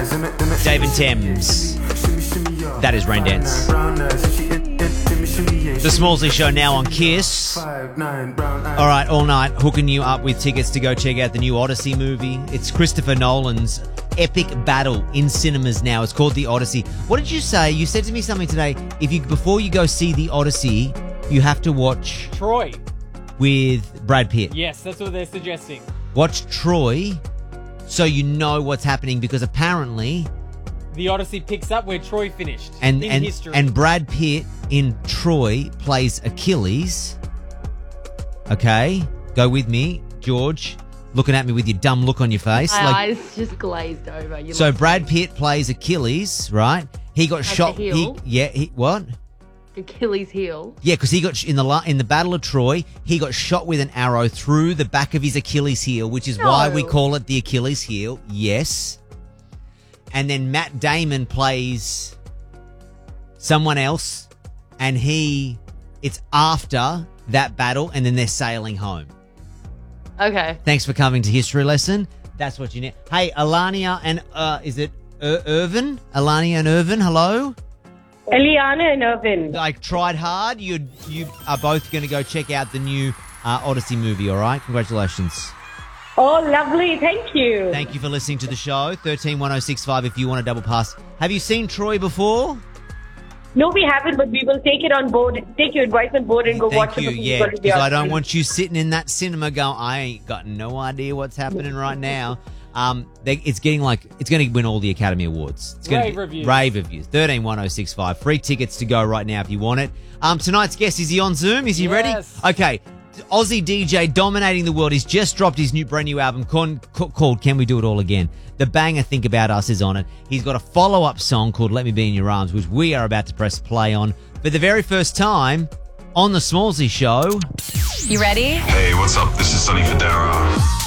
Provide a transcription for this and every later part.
David Thames. That is Rain Dance. The Smallsy Show now on Kiss. All right, all night, hooking you up with tickets to go check out the new Odyssey movie. It's Christopher Nolan's epic battle in cinemas now. It's called The Odyssey. What did you say? You said to me something today. Before you go see The Odyssey, you have to watch Troy with Brad Pitt. Yes, that's what they're suggesting. Watch Troy so you know what's happening, because apparently The Odyssey picks up where Troy finished in history. And Brad Pitt in Troy plays Achilles. Okay, go with me, George. Looking at me with your dumb look on your face. My eyes just glazed over. So Brad Pitt plays Achilles, right? He got shot. The heel. What? Achilles heel. Yeah, because he got in the Battle of Troy. He got shot with an arrow through the back of his Achilles heel, which is why we call it the Achilles heel. Yes. And then Matt Damon plays someone else, and it's after that battle, and then they're sailing home. Okay. Thanks for coming to History Lesson. That's what you need. Hey, Alania and is it Irvin? Alania and Irvin, hello? Eliana and Irvin. I tried hard. You are both going to go check out the new Odyssey movie, all right? Congratulations. Oh, lovely. Thank you. Thank you for listening to the show. 131065 if you want a double pass. Have you seen Troy before? No, we haven't, but we will take it on board, take your advice on board and go watch Thank you, it. yeah, because I don't want you sitting in that cinema going, I ain't got no idea what's happening right now. It's going to win all the Academy Awards. It's Rave reviews. Rave reviews. 131065. Free tickets to go right now if you want it. Tonight's guest, is he on Zoom? Is he ready? Okay. Aussie DJ dominating the world. He's just dropped his brand new album called Can We Do It All Again? The banger Think About Us is on it. He's got a follow-up song called Let Me Be In Your Arms, which we are about to press play on for the very first time on the Smallsy Show. You ready? Hey, what's up? This is Sonny Fodera.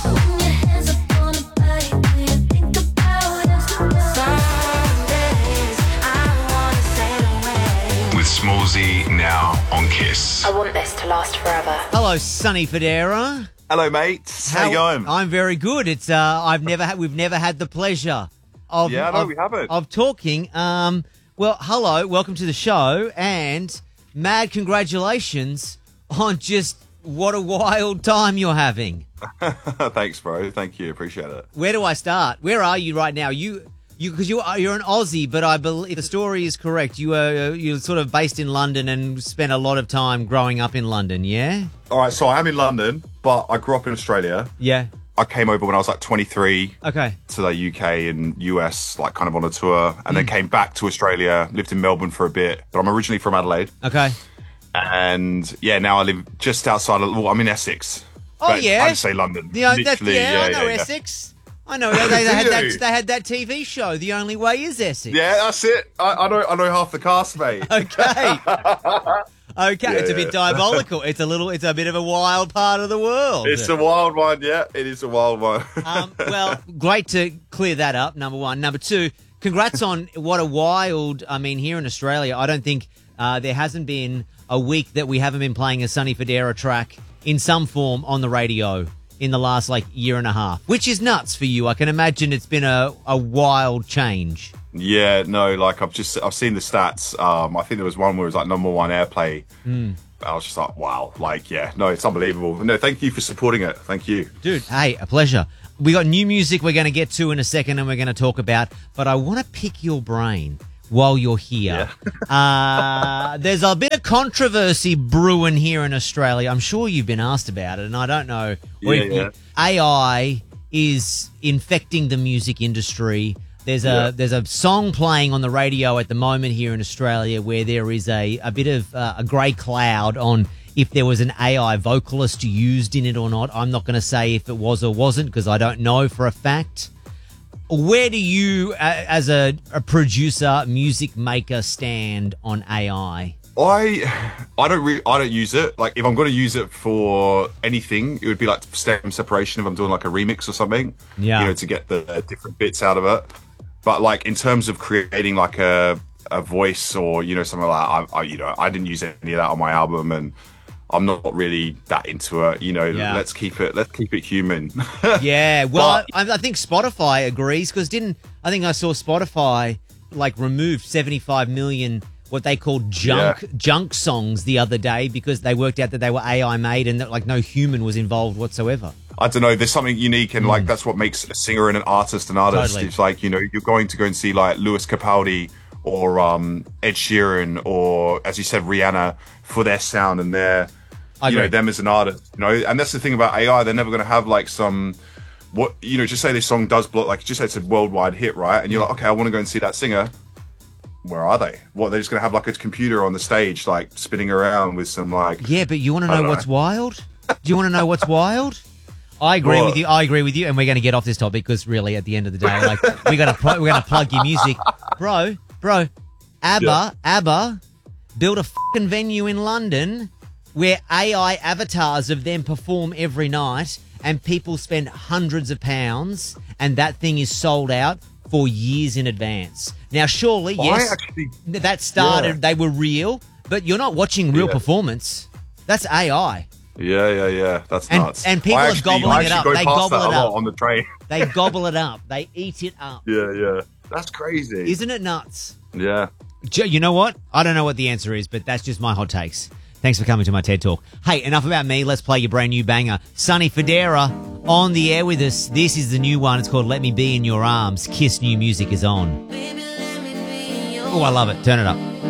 With Smallsy now on Kiss. I want this to last forever. Hello, Sonny Fodera. Hello, mates. How you going? I'm very good. It's we've never had the pleasure of we haven't. of talking. Well, hello, welcome to the show, and mad congratulations on just what a wild time you're having. Thanks, bro. Thank you. Appreciate it. Where do I start? Where are you right now? You're an Aussie, but I believe the story is correct. You're sort of based in London and spent a lot of time growing up in London, yeah? All right, so I am in London, but I grew up in Australia. Yeah. I came over when I was like 23 Okay. to the UK and US, like kind of on a tour, and then came back to Australia, lived in Melbourne for a bit, but I'm originally from Adelaide. Okay. And yeah, now I live just outside of, I'm in Essex. Oh, but yeah? I just say London. I know yeah. Essex. I know they had that TV show. The Only Way Is Essex. Yeah, that's it. I know half the cast, mate. Okay. Okay, it's a bit diabolical. It's a bit of a wild part of the world. It's a wild one, yeah. It is a wild one. Well, great to clear that up, number one. Number two, congrats on what a wild, here in Australia, I don't think there hasn't been a week that we haven't been playing a Sonny Fodera track in some form on the radio in the last, year and a half, which is nuts for you. I can imagine it's been a wild change. Yeah, no, I've seen the stats. I think there was one where it was number one airplay. I was just like, wow, it's unbelievable. No, thank you for supporting it. Thank you. Dude, hey, a pleasure. We got new music we're going to get to in a second and we're going to talk about, but I want to pick your brain while you're here. Yeah. There's a bit of controversy brewing here in Australia. I'm sure you've been asked about it, and I don't know. AI is infecting the music industry. There's a song playing on the radio at the moment here in Australia where there is a bit of a grey cloud on if there was an AI vocalist used in it or not. I'm not going to say if it was or wasn't because I don't know for a fact. Where do you, as a producer, music maker, stand on AI? I don't use it. If I'm going to use it for anything, it would be stem separation if I'm doing a remix or something. Yeah. To get the different bits out of it. But in terms of creating a voice or something like that, I didn't use any of that on my album, and I'm not really that into it. You know, Yeah. let's keep it human. Yeah, well, But- I think Spotify agrees because I think I saw Spotify like removed 75 million what they called junk songs the other day because they worked out that they were AI made and that like no human was involved whatsoever. I don't know. There's something unique, and like that's what makes a singer and an artist an artist. Totally. It's like, you know, you're going to go and see like Lewis Capaldi or Ed Sheeran or, as you said, Rihanna for their sound and their, I you know, agree. them as an artist. You know, and that's the thing about AI. They're never going to have like just say this song does blow, like just say it's a worldwide hit, right? And you're like, okay, I want to go and see that singer. Where are they? What, they're just going to have like a computer on the stage, like spinning around with some like. Yeah, but you want to I know don't what's know. wild? Do you want to know what's wild? I agree What? with you. I agree with you, and we're going to get off this topic because really, at the end of the day, like we're going to plug your music, bro. ABBA built a fucking venue in London where AI avatars of them perform every night, and people spend hundreds of pounds, and that thing is sold out for years in advance. Now, surely, yes, that started. They were real, but you're not watching real performance. That's AI. Yeah. That's nuts. And people are gobbling it up. Go They past gobble that it a lot up. on the train. They gobble it up. They eat it up. Yeah. That's crazy. Isn't it nuts? Yeah. You know what? I don't know what the answer is, but that's just my hot takes. Thanks for coming to my TED Talk. Hey, enough about me. Let's play your brand new banger. Sonny Fodera on the air with us. This is the new one. It's called Let Me Be in Your Arms. Kiss new music is on. Oh, I love it. Turn it up.